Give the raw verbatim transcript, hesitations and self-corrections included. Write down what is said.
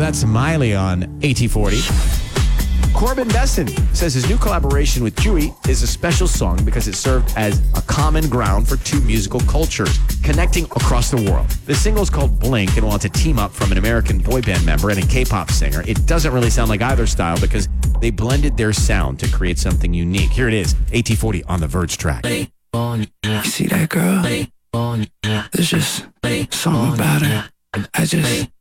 That's Miley on A T forty. Corbin Besson says his new collaboration with Chewy is a special song because it served as a common ground for two musical cultures, connecting across the world. The single is called Blink and wants a team up from an American boy band member and a K-pop singer. It doesn't really sound like either style because they blended their sound to create something unique. Here it is, A T forty on the Verge track. You see that girl? There's just something about her. I just